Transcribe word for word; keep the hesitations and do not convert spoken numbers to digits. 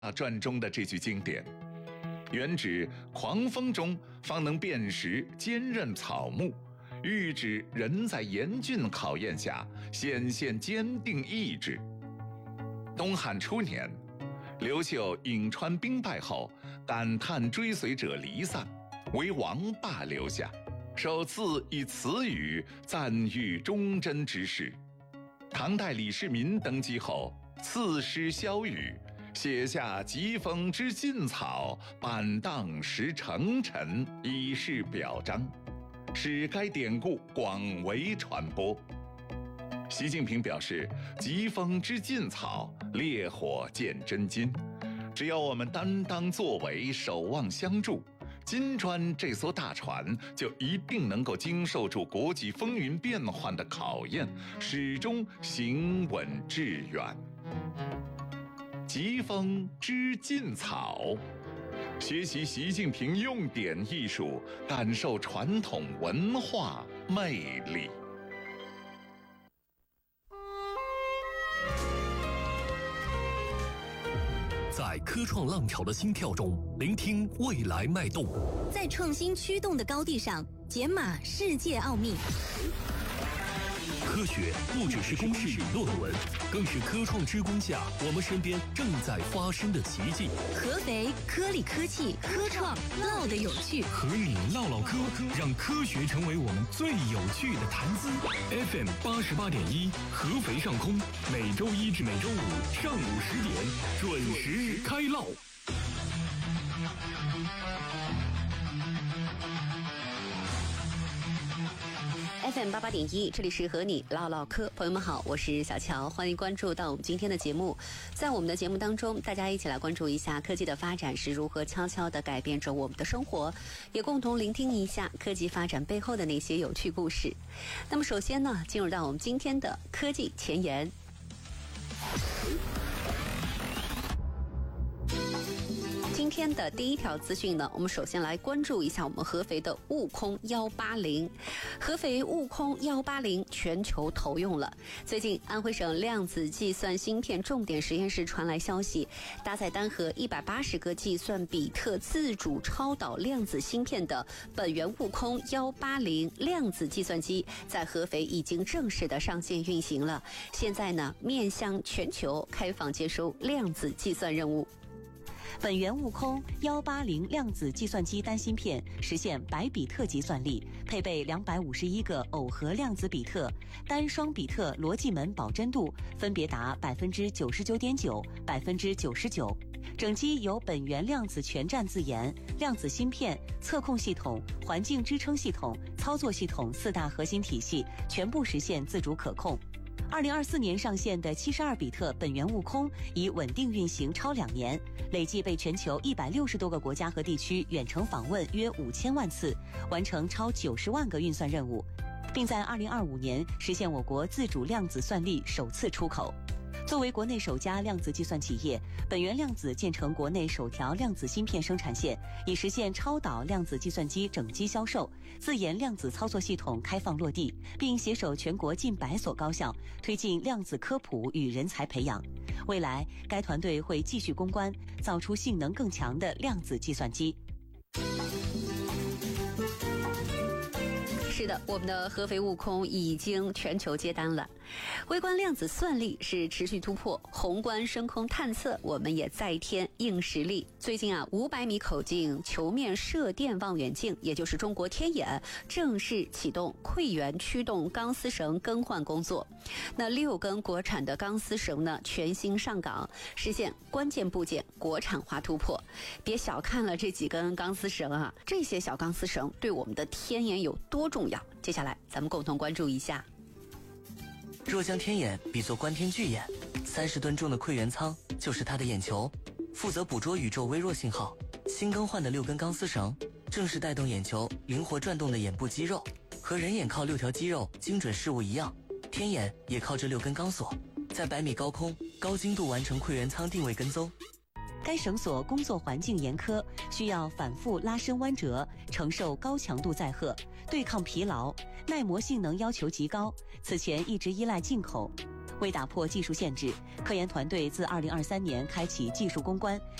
传中的这句经典，原指狂风中方能辨识坚韧草木，喻指人在严峻考验下显现坚定意志。东汉初年，刘秀颍川兵败后，感叹追随者离散，为王霸留下，首次以此语赞誉忠贞之士。唐代李世民登基后，赐诗萧雨，写下疾风知劲草，板荡识成臣，以示表彰，使该典故广为传播。习近平表示，疾风知劲草，烈火见真金。只要我们担当作为，守望相助，金砖这艘大船就一定能够经受住国际风云变幻的考验，始终行稳致远。疾风知劲草，学习习近平用典艺术，感受传统文化魅力。 在科创浪潮的心跳中，聆听未来脉动； 在创新驱动的高地上，解码世界奥秘。 科学不只是公式与论文，更是科创之光下我们身边正在发生的奇迹。 合肥科理科技科创唠得有趣， 和你唠唠嗑，让科学成为我们最有趣的谈资。F M 八十八点一，合肥上空，每周一至每周五上午十点准时开唠。 F M 八八点一，这里是和你唠唠嗑，朋友们好，我是小乔，欢迎关注到我们今天的节目。在我们的节目当中，大家一起来关注一下科技的发展是如何悄悄地改变着我们的生活，也共同聆听一下科技发展背后的那些有趣故事。那么首先呢，进入到我们今天的科技前沿。今天的第一条资讯呢，我们首先来关注一下我们合肥的悟空一八零。合肥悟空一八零全球投用了。最近，安徽省量子计算芯片重点实验室传来消息，搭载单核一百八十个计算比特自主超导量子芯片的本源悟空一八零量子计算机在合肥已经正式的上线运行了。现在呢，面向全球开放接收量子计算任务。 本源悟空一八零量子计算机单芯片实现百比特级算力，配备两百五十一个耦合量子比特，单双比特逻辑门保真度分别达百分之九十九点九、百分之九十九。整机由本源量子全站自研、量子芯片、测控系统、环境支撑系统、操作系统四大核心体系全部实现自主可控。二零二四年上线的七十二比特本源悟空已稳定运行超两年，累计被全球一百六十多个国家和地区远程访问约五千万次，完成超九十万个运算任务，并在二零二五年实现我国自主量子算力首次出口。作为国内首家量子计算企业，本源量子建成国内首条量子芯片生产线，已实现超导量子计算机整机销售，自研量子操作系统开放落地，并携手全国近百所高校推进量子科普与人才培养。未来，该团队会继续攻关，造出性能更强的量子计算机。 是的，我们的合肥悟空已经全球接单了。微观量子算力是持续突破，宏观深空探测我们也再添硬实力。最近啊，五百米口径球面射电望远镜，也就是中国天眼，正式启动馈源驱动钢丝绳更换工作。那六根国产的钢丝绳呢，全新上岗，实现关键部件国产化突破。别小看了这几根钢丝绳啊，这些小钢丝绳对我们的天眼有多重要？接下来咱们共同关注一下。 若将天眼比作观天巨眼，三十吨重的馈源舱就是它的眼球，负责捕捉宇宙微弱信号。新更换的六根钢丝绳正是带动眼球灵活转动的眼部肌肉，和人眼靠六条肌肉精准事物一样，天眼也靠这六根钢索，在百米高空高精度完成馈源舱定位跟踪。 该绳索工作环境严苛，需要反复拉伸弯折，承受高强度载荷，对抗疲劳，耐磨性能要求极高。此前一直依赖进口， 为打破技术限制，科研团队自二零二三年开启技术攻关，